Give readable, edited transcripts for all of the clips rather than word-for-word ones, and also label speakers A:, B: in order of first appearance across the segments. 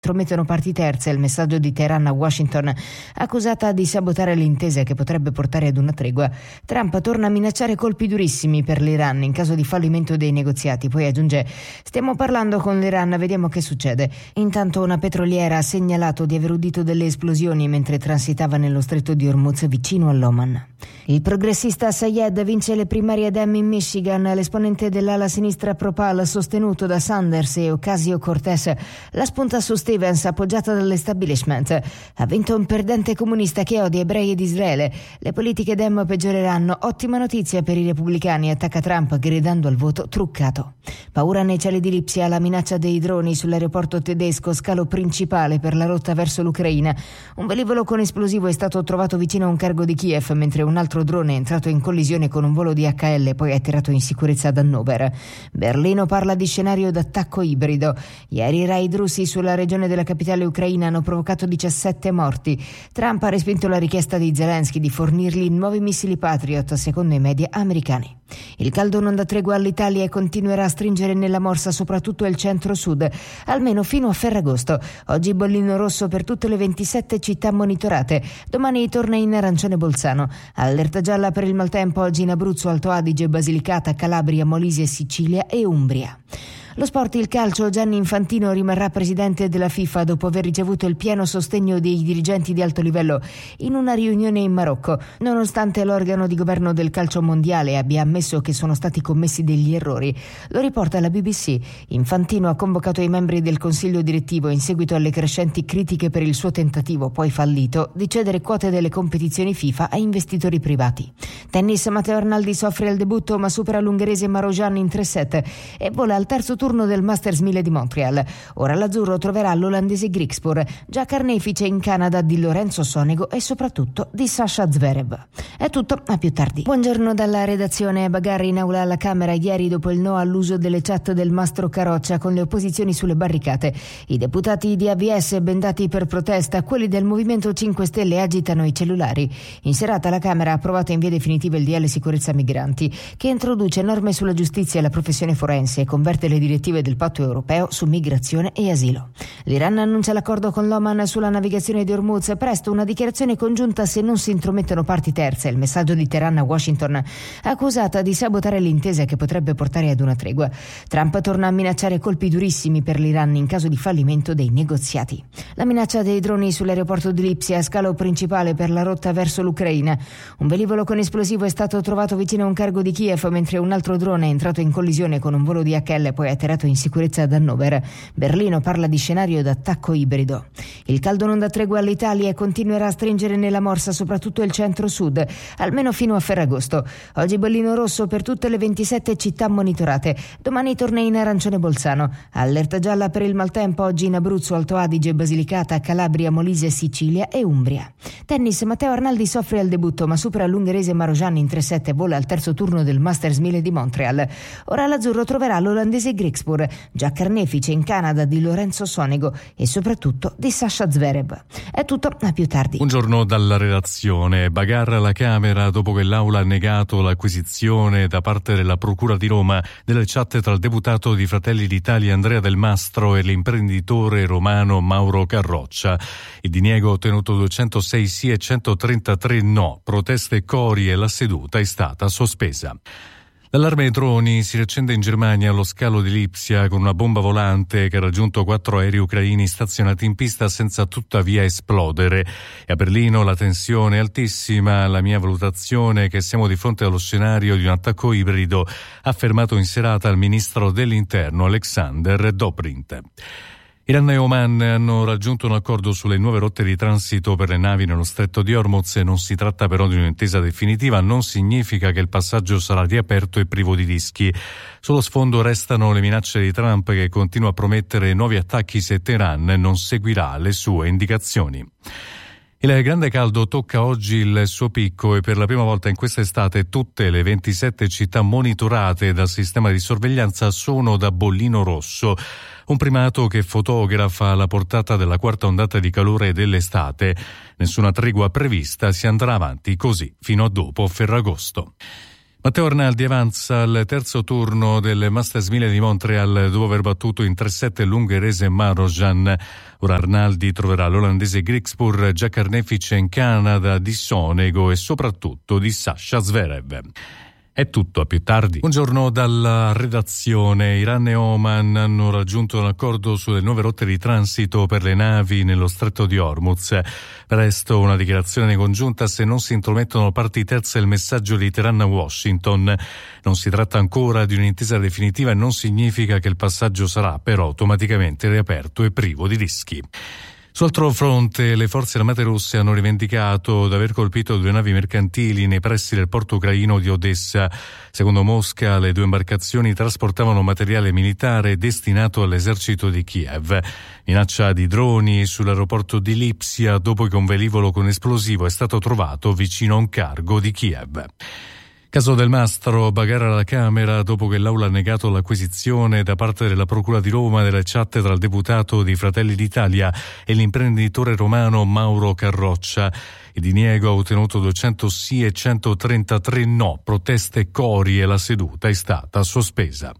A: intromettono parti terze, il messaggio di Teheran a Washington, accusata di sabotare l'intesa che potrebbe portare ad una tregua. Trump torna a minacciare colpi durissimi per l'Iran in caso di fallimento dei negoziati, poi aggiunge: stiamo parlando con l'Iran, vediamo che succede. Intanto una petroliera ha segnalato di aver udito delle esplosioni mentre transitava nello stretto di Hormuz vicino all'Oman. Il progressista Sayed vince le primarie Dem in Michigan. L'esponente dell'ala sinistra pro-Pal sostenuto da Sanders e Ocasio-Cortez la spunta su Stevens, appoggiata dall'establishment. Ha vinto un perdente comunista che odia ebrei ed Israele. Le politiche Dem peggioreranno. Ottima notizia per i repubblicani, attacca Trump gridando al voto truccato. Paura nei cieli di Lipsia, la minaccia dei droni sull'aeroporto tedesco, scalo principale per la rotta verso l'Ucraina. Un velivolo con esplosivo è stato trovato vicino a un cargo di Kiev, mentre un altro drone è entrato in collisione con un volo DHL e poi è atterrato in sicurezza ad Hannover. Berlino parla di scenario d'attacco ibrido. Ieri i raid russi sulla regione della capitale ucraina hanno provocato 17 morti. Trump ha respinto la richiesta di Zelensky di fornirgli nuovi missili Patriot, secondo i media americani. Il caldo non dà tregua all'Italia e continuerà a stringere nella morsa soprattutto il centro-sud, almeno fino a Ferragosto. Oggi bollino rosso per tutte le 27 città monitorate. Domani torna in arancione Bolzano. Allerta gialla per il maltempo oggi in Abruzzo, Alto Adige, Basilicata, Calabria, Molise, Sicilia e Umbria. Lo sport, il calcio. Gianni Infantino rimarrà presidente della FIFA dopo aver ricevuto il pieno sostegno dei dirigenti di alto livello in una riunione in Marocco, nonostante l'organo di governo del calcio mondiale abbia ammesso che sono stati commessi degli errori. Lo riporta la BBC. Infantino ha convocato i membri del consiglio direttivo in seguito alle crescenti critiche per il suo tentativo, poi fallito, di cedere quote delle competizioni FIFA a investitori privati. Tennis, Matteo Arnaldi soffre al debutto ma supera l'ungherese Marozsan in 3 set e vola al terzo turno del Masters 1000 di Montreal. Ora l'azzurro troverà l'olandese Griekspoor, già carnefice in Canada di Lorenzo Sonego e soprattutto di Sasha Zverev. È tutto, a più tardi. Buongiorno dalla redazione. Bagarre in aula alla Camera ieri dopo il no all'uso delle chat del mastro Carroccia, con le opposizioni sulle barricate. I deputati di AVS bendati per protesta, quelli del Movimento 5 Stelle agitano i cellulari. In serata la Camera ha approvato in via definitiva il DL Sicurezza Migranti, che introduce norme sulla giustizia e la professione forense e converte le direttive del patto europeo su migrazione e asilo. L'Iran annuncia l'accordo con l'Oman sulla navigazione di Hormuz, presto una dichiarazione congiunta se non si intromettono parti terze, il messaggio di Teheran a Washington, accusata di sabotare l'intesa che potrebbe portare ad una tregua. Trump torna a minacciare colpi durissimi per l'Iran in caso di fallimento dei negoziati. La minaccia dei droni sull'aeroporto di Lipsia, scalo principale per la rotta verso l'Ucraina. Un velivolo con esplosivo è stato trovato vicino a un cargo di Kiev, mentre un altro drone è entrato in collisione con un volo DHL e poi è atterrato in sicurezza ad Hannover. Berlino parla di scenario d'attacco ibrido. Il caldo non dà tregua all'Italia e continuerà a stringere nella morsa soprattutto il centro-sud, almeno fino a Ferragosto. Oggi bollino rosso per tutte le 27 città monitorate. Domani torna in arancione Bolzano. Allerta gialla per il maltempo oggi in Abruzzo, Alto Adige, Basilicata, Calabria, Molise, Sicilia e Umbria. Tennis, Matteo Arnaldi soffre al debutto ma supera l'ungherese Marozsan in 3-7 e vola al terzo turno del Masters 1000 di Montreal. Ora l'azzurro troverà l'olandese Griekspoor, già carnefice in Canada di Lorenzo Sonego e soprattutto di Sasha Zverev. È tutto, a più tardi.
B: Buongiorno dalla redazione. Bagarre alla Camera dopo che l'Aula ha negato l'acquisizione da parte della Procura di Roma delle chat tra il deputato di Fratelli d'Italia Andrea Del Mastro e l'imprenditore romano Mauro Carroccia. Il diniego ha ottenuto 206 sì e 133 no, proteste e cori e la seduta è stata sospesa. L'allarme droni si riaccende in Germania allo scalo di Lipsia con una bomba volante che ha raggiunto 4 aerei ucraini stazionati in pista senza tuttavia esplodere. E a Berlino la tensione è altissima. La mia valutazione è che siamo di fronte allo scenario di un attacco ibrido, ha affermato in serata il ministro dell'Interno Alexander Dobrindt. Iran e Oman hanno raggiunto un accordo sulle nuove rotte di transito per le navi nello stretto di Hormuz. Non si tratta però di un'intesa definitiva, non significa che il passaggio sarà riaperto e privo di rischi. Sullo sfondo restano le minacce di Trump, che continua a promettere nuovi attacchi se Teheran non seguirà le sue indicazioni. Il grande caldo tocca oggi il suo picco e per la prima volta in quest'estate tutte le 27 città monitorate dal sistema di sorveglianza sono da bollino rosso. Un primato che fotografa la portata della quarta ondata di calore dell'estate. Nessuna tregua prevista, si andrà avanti così fino a dopo Ferragosto. Matteo Arnaldi avanza al terzo turno del Masters 1000 di Montreal dopo aver battuto in 3-7 l'ungherese Marojan. Ora Arnaldi troverà l'olandese Griekspoor, già carnefice in Canada di Sonego e soprattutto di Sasha Zverev. È tutto, a più tardi. Buongiorno dalla redazione. Iran e Oman hanno raggiunto un accordo sulle nuove rotte di transito per le navi nello stretto di Hormuz. Presto una dichiarazione congiunta se non si intromettono parti terze il messaggio di Teheran a Washington. Non si tratta ancora di un'intesa definitiva e non significa che il passaggio sarà però automaticamente riaperto e privo di rischi. Su altro fronte, le forze armate russe hanno rivendicato di aver colpito 2 navi mercantili nei pressi del porto ucraino di Odessa. Secondo Mosca, le 2 imbarcazioni trasportavano materiale militare destinato all'esercito di Kiev. Minaccia di droni sull'aeroporto di Lipsia dopo che un velivolo con esplosivo è stato trovato vicino a un cargo di Kiev. Caso Del Mastro, bagarre alla Camera dopo che l'Aula ha negato l'acquisizione da parte della Procura di Roma delle chat tra il deputato di Fratelli d'Italia e l'imprenditore romano Mauro Carroccia. Il diniego ha ottenuto 200 sì e 133 no, proteste cori e la seduta è stata sospesa.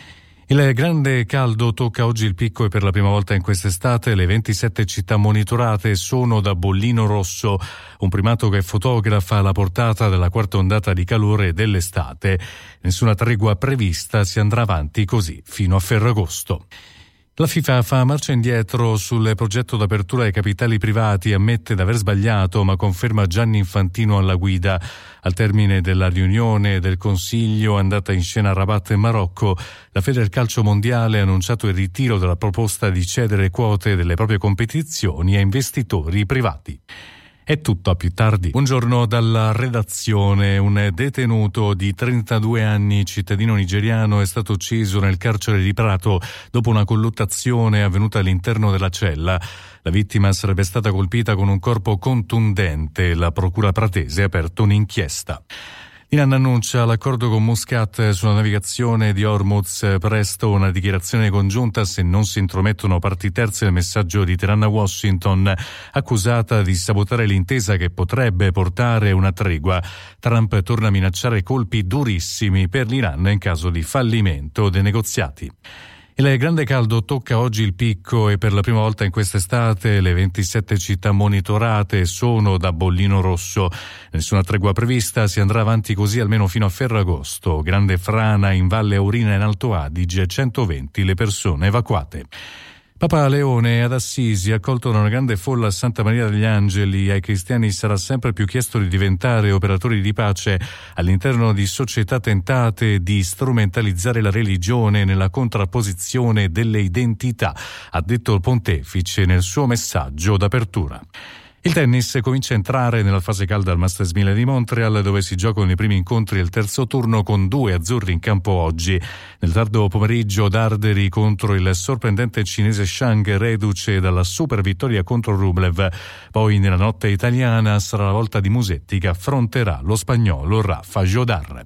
B: Il grande caldo tocca oggi il picco e per la prima volta in quest'estate le 27 città monitorate sono da bollino rosso, un primato che fotografa la portata della quarta ondata di calore dell'estate. Nessuna tregua prevista, si andrà avanti così fino a Ferragosto. La FIFA fa marcia indietro sul progetto d'apertura ai capitali privati, ammette di aver sbagliato ma conferma Gianni Infantino alla guida. Al termine della riunione del Consiglio andata in scena a Rabat e Marocco, la Federcalcio Mondiale ha annunciato il ritiro della proposta di cedere quote delle proprie competizioni a investitori privati. È tutto, a più tardi. Buongiorno dalla redazione. Un detenuto di 32 anni, cittadino nigeriano, è stato ucciso nel carcere di Prato dopo una colluttazione avvenuta all'interno della cella. La vittima sarebbe stata colpita con un corpo contundente. La procura pratese ha aperto un'inchiesta. Iran annuncia l'accordo con Muscat sulla navigazione di Hormuz. Presto una dichiarazione congiunta se non si intromettono parti terze il messaggio di Teheran a Washington, accusata di sabotare l'intesa che potrebbe portare una tregua. Trump torna a minacciare colpi durissimi per l'Iran in caso di fallimento dei negoziati. Il grande caldo tocca oggi il picco e per la prima volta in quest'estate le 27 città monitorate sono da bollino rosso. Nessuna tregua prevista, si andrà avanti così almeno fino a Ferragosto. Grande frana in Valle Aurina e in Alto Adige, 120 le persone evacuate. Papa Leone ad Assisi, accolto da una grande folla a Santa Maria degli Angeli, ai cristiani sarà sempre più chiesto di diventare operatori di pace all'interno di società tentate di strumentalizzare la religione nella contrapposizione delle identità, ha detto il pontefice nel suo messaggio d'apertura. Il tennis comincia a entrare nella fase calda al Masters 1000 di Montreal, dove si giocano i primi incontri del terzo turno con 2 azzurri in campo oggi. Nel tardo pomeriggio Darderi contro il sorprendente cinese Shang, reduce dalla super vittoria contro Rublev. Poi nella notte italiana sarà la volta di Musetti che affronterà lo spagnolo Rafa Jodar.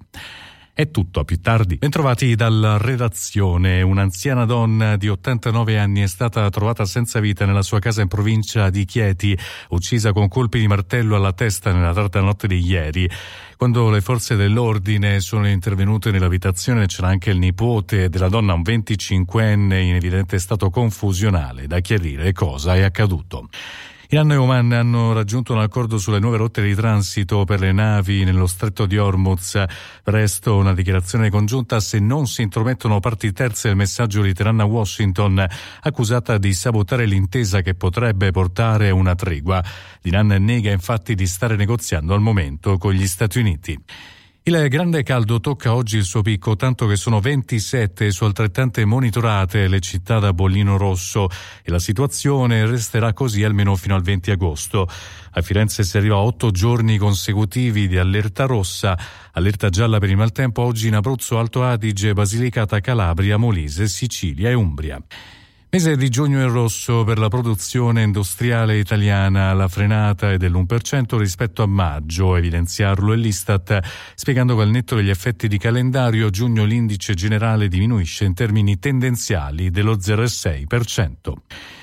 B: È tutto, a più tardi. Bentrovati dalla redazione. Un'anziana donna di 89 anni è stata trovata senza vita nella sua casa in provincia di Chieti, uccisa con colpi di martello alla testa nella tarda notte di ieri. Quando le forze dell'ordine sono intervenute nell'abitazione c'era anche il nipote della donna, un 25enne in evidente stato confusionale. Da chiarire cosa è accaduto. Iran e Oman hanno raggiunto un accordo sulle nuove rotte di transito per le navi nello stretto di Hormuz. Presto una dichiarazione congiunta se non si intromettono parti terze il messaggio di Teheran a Washington, accusata di sabotare l'intesa che potrebbe portare a una tregua. L'Iran nega infatti di stare negoziando al momento con gli Stati Uniti. Il grande caldo tocca oggi il suo picco, tanto che sono 27 su altrettante monitorate le città da bollino rosso e la situazione resterà così almeno fino al 20 agosto. A Firenze si arriva a 8 giorni consecutivi di allerta rossa, allerta gialla per il maltempo oggi in Abruzzo, Alto Adige, Basilicata, Calabria, Molise, Sicilia e Umbria. Mese di giugno in rosso per la produzione industriale italiana, la frenata è dell'1% rispetto a maggio, evidenziarlo è l'Istat, spiegando che al netto degli effetti di calendario a giugno l'indice generale diminuisce in termini tendenziali dello 0,6%.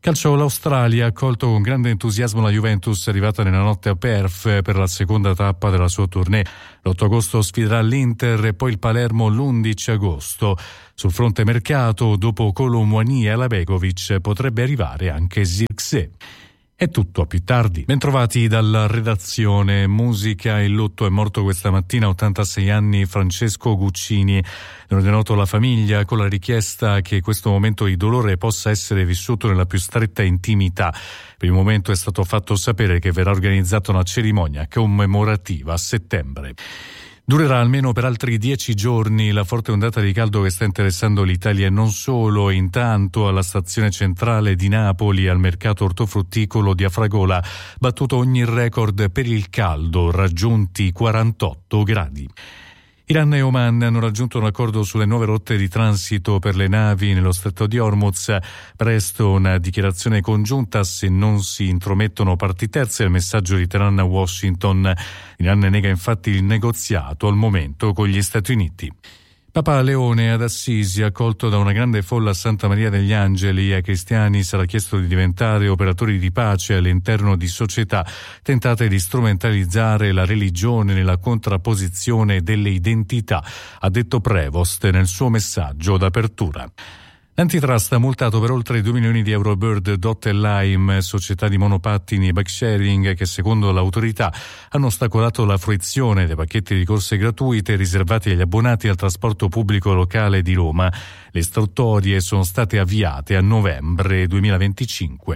B: Calcio, l'Australia ha accolto con grande entusiasmo la Juventus arrivata nella notte a Perth per la seconda tappa della sua tournée. L'8 agosto sfiderà l'Inter e poi il Palermo l'11 agosto. Sul fronte mercato, dopo Kolo Muani e Alabegovic, potrebbe arrivare anche Zirkzee. È tutto, a più tardi. Bentrovati dalla redazione. Musica. Il lutto. È morto questa mattina, 86 anni, Francesco Guccini. È ordenato alla famiglia con la richiesta che questo momento di dolore possa essere vissuto nella più stretta intimità. Per il momento è stato fatto sapere che verrà organizzata una cerimonia commemorativa a settembre. Durerà almeno per altri 10 giorni la forte ondata di caldo che sta interessando l'Italia e non solo. Intanto alla stazione centrale di Napoli, al mercato ortofrutticolo di Afragola, battuto ogni record per il caldo, raggiunti 48 gradi. Iran e Oman hanno raggiunto un accordo sulle nuove rotte di transito per le navi nello stretto di Hormuz. Presto una dichiarazione congiunta se non si intromettono parti terze, il messaggio di Teheran a Washington. Iran nega infatti il negoziato al momento con gli Stati Uniti. Papa Leone ad Assisi, accolto da una grande folla a Santa Maria degli Angeli. Ai cristiani sarà chiesto di diventare operatori di pace all'interno di società tentate di strumentalizzare la religione nella contrapposizione delle identità, ha detto Prevost nel suo messaggio d'apertura. L'antitrust ha multato per oltre 2 milioni di euro Bird, Dot e Lime, società di monopattini e bike sharing che secondo l'autorità hanno ostacolato la fruizione dei pacchetti di corse gratuite riservati agli abbonati al trasporto pubblico locale di Roma. Le istruttorie sono state avviate a novembre 2025.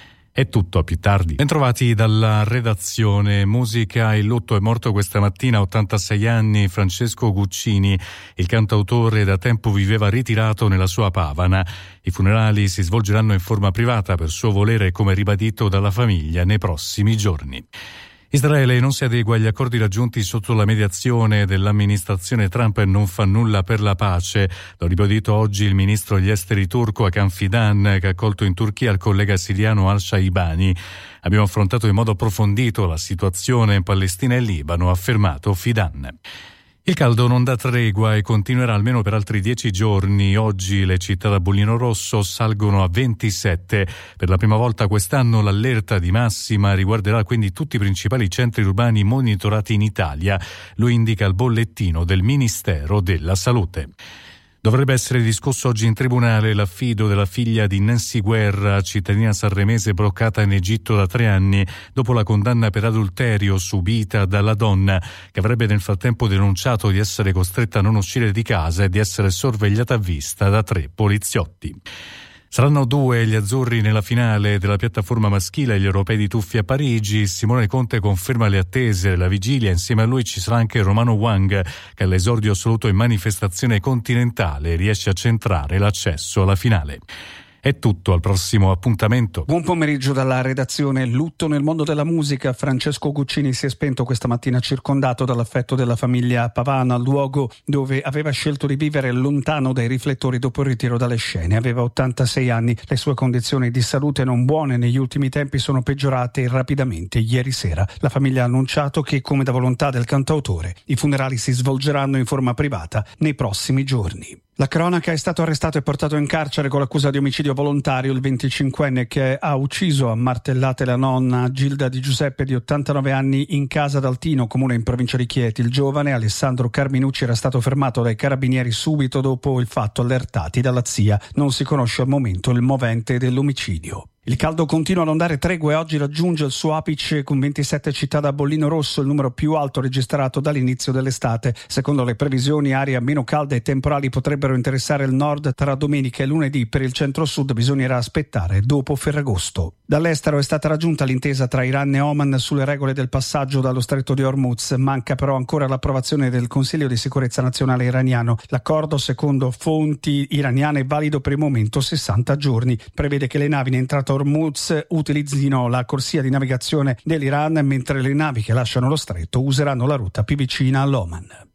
B: È tutto, a più tardi. Bentrovati dalla redazione. Musica. Il lutto. È morto questa mattina, 86 anni, Francesco Guccini. Il cantautore da tempo viveva ritirato nella sua Pavana. I funerali si svolgeranno in forma privata per suo volere, come ribadito dalla famiglia, nei prossimi giorni. Israele non si adegua agli accordi raggiunti sotto la mediazione dell'amministrazione Trump e non fa nulla per la pace. L'ha ribadito oggi il ministro degli esteri turco Hakan Fidan, che ha accolto in Turchia il collega siriano Al-Shaibani. Abbiamo affrontato in modo approfondito la situazione in Palestina e Libano, ha affermato Fidan. Il caldo non dà tregua e continuerà almeno per altri 10 giorni. Oggi le città da bollino rosso salgono a 27. Per la prima volta quest'anno l'allerta di massima riguarderà quindi tutti i principali centri urbani monitorati in Italia. Lo indica il bollettino del Ministero della Salute. Dovrebbe essere discusso oggi in tribunale l'affido della figlia di Nancy Guerra, cittadina sanremese bloccata in Egitto da 3 anni dopo la condanna per adulterio subita dalla donna, che avrebbe nel frattempo denunciato di essere costretta a non uscire di casa e di essere sorvegliata a vista da 3 poliziotti. Saranno 2 gli azzurri nella finale della piattaforma maschile agli europei di tuffi a Parigi. Simone Conte conferma le attese della vigilia. Insieme a lui ci sarà anche Romano Wang, che all'esordio assoluto in manifestazione continentale riesce a centrare l'accesso alla finale. È tutto, al prossimo appuntamento.
C: Buon pomeriggio dalla redazione. Lutto nel mondo della musica. Francesco Guccini si è spento questa mattina circondato dall'affetto della famiglia a Pavana, luogo dove aveva scelto di vivere lontano dai riflettori dopo il ritiro dalle scene. Aveva 86 anni. Le sue condizioni di salute non buone negli ultimi tempi sono peggiorate rapidamente. Ieri sera la famiglia ha annunciato che, come da volontà del cantautore, i funerali si svolgeranno in forma privata nei prossimi giorni. La cronaca: è stato arrestato e portato in carcere con l'accusa di omicidio volontario il 25enne che ha ucciso a martellate la nonna Gilda Di Giuseppe di 89 anni in casa d'Altino, comune in provincia di Chieti. Il giovane Alessandro Carminucci era stato fermato dai carabinieri subito dopo il fatto, allertati dalla zia. Non si conosce al momento il movente dell'omicidio. Il caldo continua a non dare tregua e oggi raggiunge il suo apice con 27 città da bollino rosso, il numero più alto registrato dall'inizio dell'estate. Secondo le previsioni, aria meno calda e temporali potrebbero interessare il nord tra domenica e lunedì. Per il centro-sud bisognerà aspettare dopo Ferragosto. Dall'estero è stata raggiunta l'intesa tra Iran e Oman sulle regole del passaggio dallo stretto di Hormuz. Manca però ancora l'approvazione del Consiglio di sicurezza nazionale iraniano. L'accordo, secondo fonti iraniane, è valido per il momento 60 giorni. Prevede che le navi in entrata Hormuz utilizzino la corsia di navigazione dell'Iran, mentre le navi che lasciano lo stretto useranno la rotta più vicina all'Oman.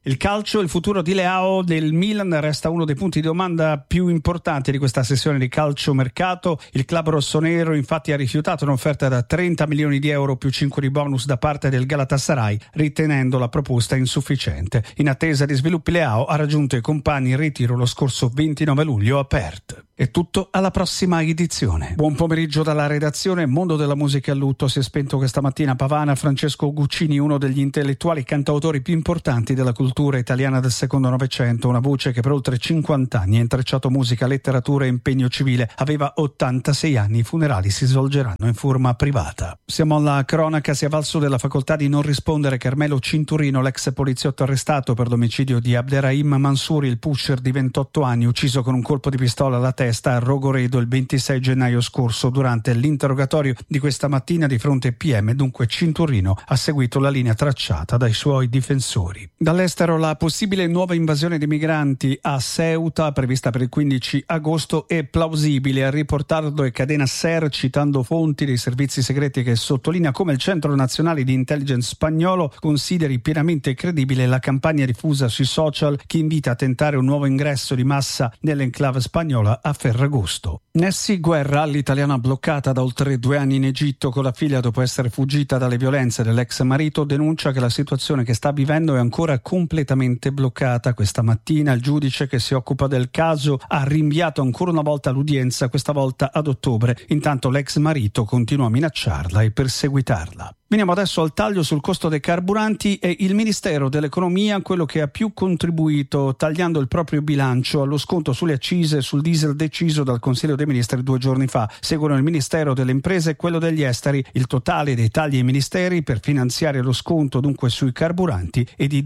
C: Il calcio, il futuro di Leao del Milan resta uno dei punti di domanda più importanti di questa sessione di calciomercato. Il club rossonero infatti ha rifiutato un'offerta da 30 milioni di euro più 5 di bonus da parte del Galatasaray, ritenendo la proposta insufficiente. In attesa di sviluppi, Leao ha raggiunto i compagni in ritiro lo scorso 29 luglio a Perth. È tutto, alla prossima edizione. Buon pomeriggio dalla redazione. Mondo della musica a lutto. Si è spento questa mattina a Pavana Francesco Guccini, uno degli intellettuali cantautori più importanti della cultura italiana del secondo Novecento, una voce che per oltre 50 anni ha intrecciato musica, letteratura e impegno civile. Aveva 86 anni, i funerali si svolgeranno in forma privata. Siamo alla cronaca. Si è avvalso della facoltà di non rispondere Carmelo Cinturino, l'ex poliziotto arrestato per l'omicidio di Abderrahim Mansouri, il pusher di 28 anni, ucciso con un colpo di pistola alla testa a Rogoredo il 26 gennaio scorso. Durante l'interrogatorio di questa mattina di fronte ai PM, dunque, Cinturino ha seguito la linea tracciata dai suoi difensori. Dall'estero, la possibile nuova invasione di migranti a Ceuta, prevista per il 15 agosto, è plausibile. A riportarlo è Cadena Ser, citando fonti dei servizi segreti, che sottolinea come il Centro Nazionale di Intelligence spagnolo consideri pienamente credibile la campagna diffusa sui social che invita a tentare un nuovo ingresso di massa nell'enclave spagnola a Ferragosto. Nessi Guerra, l'italiana bloccata da oltre 2 anni in Egitto con la figlia dopo essere fuggita dalle violenze dell'ex marito, denuncia che la situazione che sta vivendo è ancora completamente bloccata. Questa mattina il giudice che si occupa del caso ha rinviato ancora una volta l'udienza, questa volta ad ottobre. Intanto l'ex marito continua a minacciarla e perseguitarla. Veniamo adesso al taglio sul costo dei carburanti. È il Ministero dell'Economia quello che ha più contribuito, tagliando il proprio bilancio allo sconto sulle accise e sul diesel deciso dal Consiglio dei Ministri 2 giorni fa. Seguono il Ministero delle Imprese e quello degli Esteri. Il totale dei tagli ai ministeri per finanziare lo sconto dunque sui carburanti è di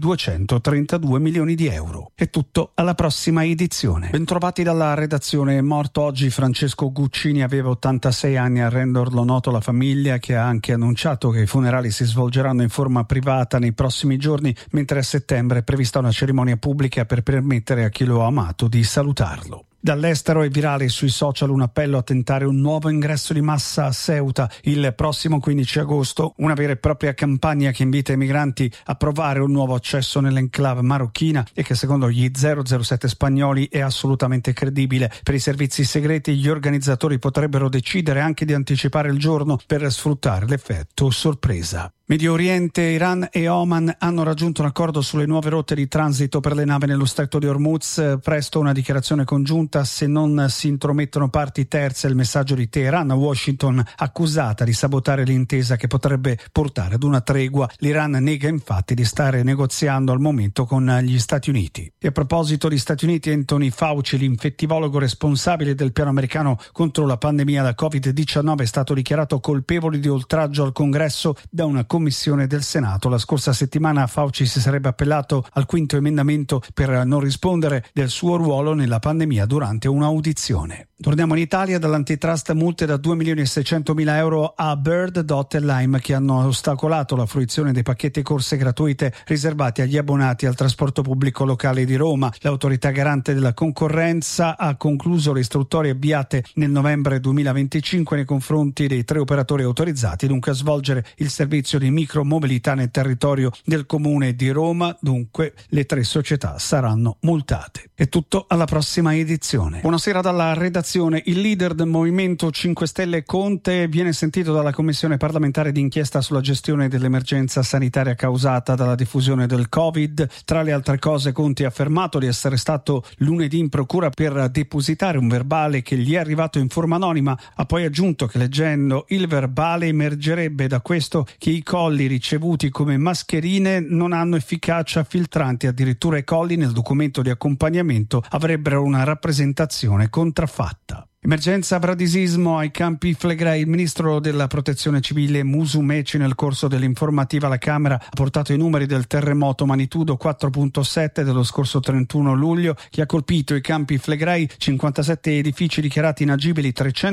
C: 232 milioni di euro. È tutto, alla prossima edizione. Bentrovati dalla redazione. È morto oggi Francesco Guccini, aveva 86 anni. A renderlo noto la famiglia, che ha anche annunciato che i funerali si svolgeranno in forma privata nei prossimi giorni, mentre a settembre è prevista una cerimonia pubblica per permettere a chi lo ha amato di salutarlo. Dall'estero è virale sui social un appello a tentare un nuovo ingresso di massa a Ceuta il prossimo 15 agosto, una vera e propria campagna che invita i migranti a provare un nuovo accesso nell'enclave marocchina e che secondo gli 007 spagnoli è assolutamente credibile. Per i servizi segreti gli organizzatori potrebbero decidere anche di anticipare il giorno per sfruttare l'effetto sorpresa. Medio Oriente, Iran e Oman hanno raggiunto un accordo sulle nuove rotte di transito per le navi nello stretto di Hormuz. Presto una dichiarazione congiunta se non si intromettono parti terze. Il messaggio di Teheran a Washington, accusata di sabotare l'intesa che potrebbe portare ad una tregua. L'Iran nega infatti di stare negoziando al momento con gli Stati Uniti. E a proposito di Stati Uniti, Anthony Fauci, l'infettivologo responsabile del piano americano contro la pandemia da Covid-19, è stato dichiarato colpevole di oltraggio al Congresso da una commissione del Senato. La scorsa settimana Fauci si sarebbe appellato al 5º emendamento per non rispondere del suo ruolo nella pandemia durante un'audizione. Torniamo in Italia. Dall'antitrust multe da 2.600.000 euro a Bird, Dot e Lime, che hanno ostacolato la fruizione dei pacchetti corse gratuite riservati agli abbonati al trasporto pubblico locale di Roma. L'autorità garante della concorrenza ha concluso le istruttorie avviate nel novembre 2025 nei confronti dei 3 operatori autorizzati dunque a svolgere il servizio di micromobilità nel territorio del comune di Roma. Dunque le 3 società saranno multate. È tutto, alla prossima edizione. Buonasera dalla redazione. Il leader del Movimento 5 Stelle, Conte, viene sentito dalla Commissione parlamentare d'inchiesta sulla gestione dell'emergenza sanitaria causata dalla diffusione del Covid. Tra le altre cose, Conte ha affermato di essere stato lunedì in procura per depositare un verbale che gli è arrivato in forma anonima. Ha poi aggiunto che leggendo il verbale emergerebbe da questo che i colli ricevuti come mascherine non hanno efficacia filtrante. Addirittura i colli nel documento di accompagnamento avrebbero una rappresentazione contraffatta. Emergenza bradisismo ai Campi Flegrei. Il ministro della protezione civile Musumeci nel corso dell'informativa alla Camera ha portato i numeri del terremoto magnitudo 4.7 dello scorso 31 luglio che ha colpito i Campi Flegrei, 57 edifici dichiarati inagibili,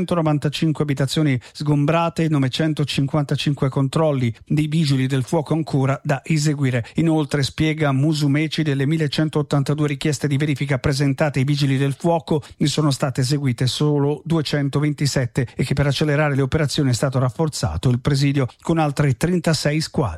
C: 395 abitazioni sgombrate, 955 controlli dei vigili del fuoco ancora da eseguire. Inoltre, spiega Musumeci, delle 1182 richieste di verifica presentate ai vigili del fuoco ne sono state eseguite solo 227 e che per accelerare le operazioni è stato rafforzato il presidio con altre 36 squadre.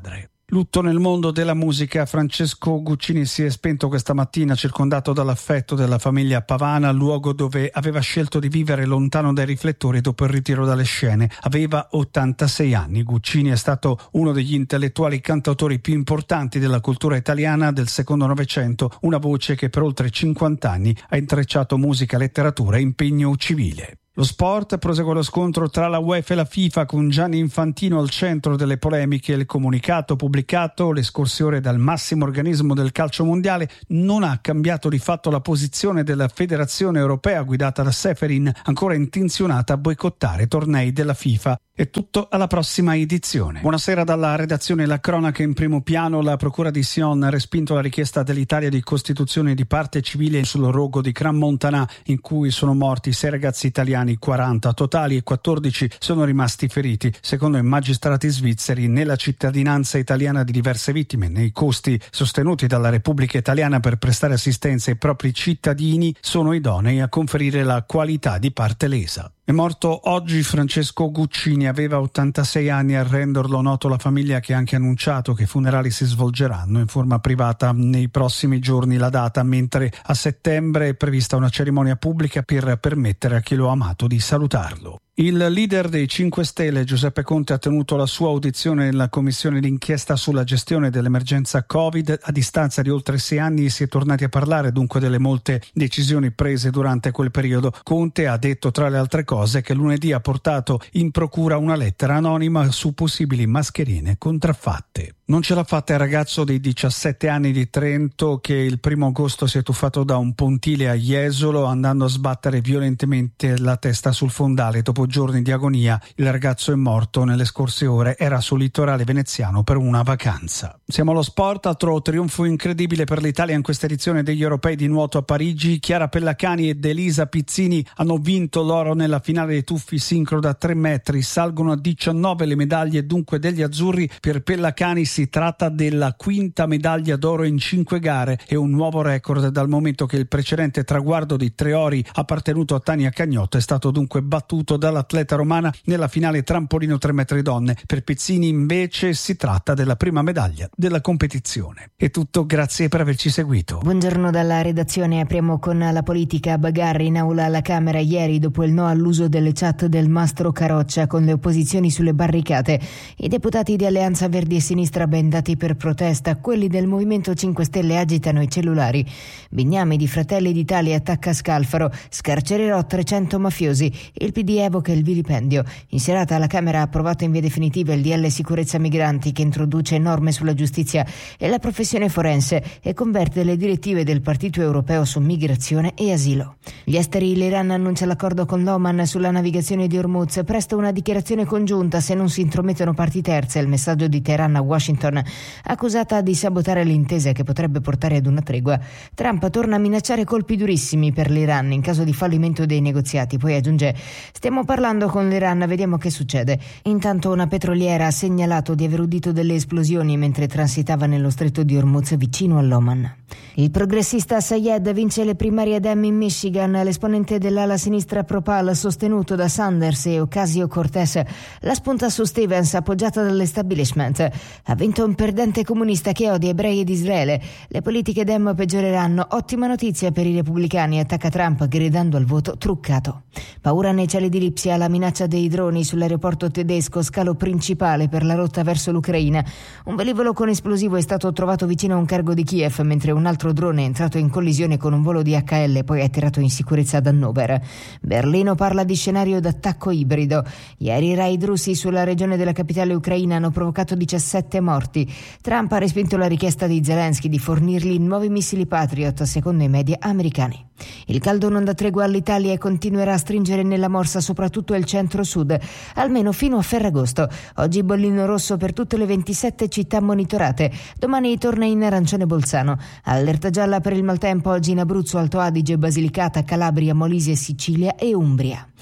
C: Lutto nel mondo della musica. Francesco Guccini si è spento questa mattina circondato dall'affetto della famiglia Pavana, luogo dove aveva scelto di vivere lontano dai riflettori dopo il ritiro dalle scene. Aveva 86 anni. Guccini è stato uno degli intellettuali cantautori più importanti della cultura italiana del secondo Novecento, una voce che per oltre 50 anni ha intrecciato musica, letteratura e impegno civile. Lo sport, prosegue lo scontro tra la UEFA e la FIFA con Gianni Infantino al centro delle polemiche. Il comunicato pubblicato le scorse ore dal massimo organismo del calcio mondiale non ha cambiato di fatto la posizione della Federazione Europea guidata da Seferin, ancora intenzionata a boicottare tornei della FIFA. È tutto alla prossima edizione. Buonasera dalla redazione La Cronaca in primo piano. La procura di Sion ha respinto la richiesta dell'Italia di costituzione di parte civile sul rogo di Crans-Montana in cui sono morti 6 ragazzi italiani, 40 totali e 14 sono rimasti feriti. Secondo i magistrati svizzeri, nella cittadinanza italiana di diverse vittime, nei costi sostenuti dalla Repubblica Italiana per prestare assistenza ai propri cittadini sono idonei a conferire la qualità di parte lesa. È morto oggi Francesco Guccini, aveva 86 anni. A renderlo noto la famiglia, che ha anche annunciato che i funerali si svolgeranno in forma privata nei prossimi giorni. La data, mentre a settembre è prevista una cerimonia pubblica per permettere a chi lo ha amato di salutarlo. Il leader dei 5 Stelle, Giuseppe Conte, ha tenuto la sua audizione nella commissione d'inchiesta sulla gestione dell'emergenza Covid. A distanza di oltre 6 anni si è tornati a parlare dunque delle molte decisioni prese durante quel periodo. Conte ha detto, tra le altre cose, che lunedì ha portato in procura una lettera anonima su possibili mascherine contraffatte. Non ce l'ha fatta il ragazzo dei 17 anni di Trento che il 1 agosto si è tuffato da un pontile a Jesolo andando a sbattere violentemente la testa sul fondale. Dopo giorni di agonia il ragazzo è morto nelle scorse ore, era sul litorale veneziano per una vacanza. Siamo allo sport. Altro trionfo incredibile per l'Italia in questa edizione degli europei di nuoto a Parigi. Chiara Pellacani ed Elisa Pizzini hanno vinto l'oro nella finale dei tuffi sincro da 3 metri. Salgono a 19 le medaglie dunque degli azzurri. Per Pellacani si tratta della 5ª medaglia d'oro in 5 gare e un nuovo record, dal momento che il precedente traguardo di 3 ori appartenuto a Tania Cagnotto è stato dunque battuto dall'atleta romana nella finale trampolino 3 metri donne. Per Pizzini invece si tratta della prima medaglia della competizione. È tutto, grazie per averci seguito.
A: Buongiorno dalla redazione. Apriamo con la politica. Bagarre in aula alla Camera ieri dopo il no all'uso delle chat del mastro Caroccia, con le opposizioni sulle barricate. I deputati di Alleanza Verdi e Sinistra bendati per protesta, quelli del Movimento 5 Stelle agitano i cellulari. Bignami di Fratelli d'Italia attacca Scalfaro, scarcererò 300 mafiosi. Il PD evoca il vilipendio. In serata la Camera ha approvato in via definitiva il DL Sicurezza Migranti, che introduce norme sulla giustizia e la professione forense e converte le direttive del Partito Europeo su migrazione e asilo. Gli esteri. L'Iran annuncia l'accordo con l'Oman sulla navigazione di Hormuz, presto una dichiarazione congiunta se non si intromettono parti terze. Il messaggio di Teheran a Washington, accusata di sabotare l'intesa che potrebbe portare ad una tregua. Trump torna a minacciare colpi durissimi per l'Iran in caso di fallimento dei negoziati. Poi aggiunge: stiamo parlando con l'Iran, vediamo che succede. Intanto una petroliera ha segnalato di aver udito delle esplosioni mentre transitava nello stretto di Hormuz vicino all'Oman. Il progressista Sayed vince le primarie Dem in Michigan. L'esponente dell'ala sinistra pro-Pal, sostenuto da Sanders e Ocasio-Cortez, la spunta su Stevens, appoggiata dall'establishment. Ha vinto un perdente comunista che odia ebrei ed Israele. Le politiche Dem peggioreranno. Ottima notizia per i repubblicani, attacca Trump gridando al voto truccato. Paura nei cieli di Lipsia, la minaccia dei droni sull'aeroporto tedesco, scalo principale per la rotta verso l'Ucraina. Un velivolo con esplosivo è stato trovato vicino a un cargo di Kiev, mentre un altro drone è entrato in collisione con un volo di HL, poi è atterrato in sicurezza ad Hannover. Berlino parla di scenario d'attacco ibrido. Ieri i raid russi sulla regione della capitale ucraina hanno provocato 17 morti. Trump ha respinto la richiesta di Zelensky di fornirgli nuovi missili Patriot, secondo i media americani. Il caldo non dà tregua all'Italia e continuerà a stringere nella morsa soprattutto il centro-sud, almeno fino a Ferragosto. Oggi bollino rosso per tutte le 27 città monitorate. Domani torna in arancione Bolzano. Allerta gialla per il maltempo oggi in Abruzzo, Alto Adige, Basilicata, Calabria, Molise, Sicilia e Umbria.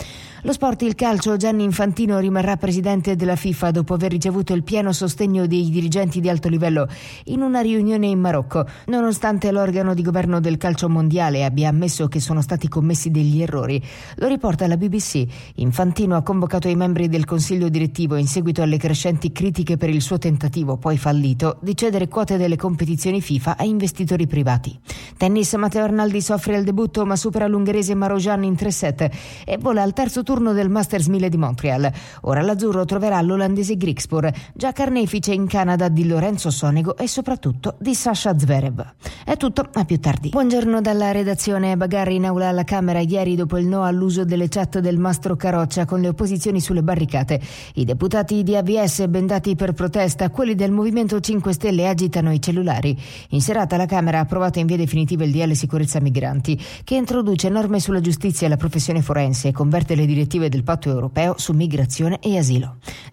A: Lo sport, il calcio, Gianni Infantino rimarrà presidente della FIFA dopo aver ricevuto il pieno sostegno dei dirigenti di alto livello in una riunione in Marocco, nonostante l'organo di governo del calcio mondiale abbia ammesso che sono stati commessi degli errori. Lo riporta la BBC. Infantino ha convocato i membri del consiglio direttivo in seguito alle crescenti critiche per il suo tentativo, poi fallito, di cedere quote delle competizioni FIFA a investitori privati. Tennis, Matteo Arnaldi soffre al debutto ma supera l'ungherese Marozsan in 3 set e vola al terzo turno del Masters 1000 di Montreal. Ora l'azzurro troverà l'olandese Griekspoor, già carnefice in Canada di Lorenzo Sonego e soprattutto di Sasha Zverev. È tutto, a più tardi. Buongiorno dalla redazione. Bagarre in aula alla Camera ieri dopo il no all'uso delle chat del mastro Caroccia con le opposizioni sulle barricate. I deputati di AVS, bendati per protesta, quelli del Movimento 5 Stelle agitano i cellulari. In serata la Camera ha approvato in via definitiva il DL Sicurezza Migranti, che introduce norme sulla giustizia e la professione forense e converte le direttive del Patto europeo su migrazione e asilo.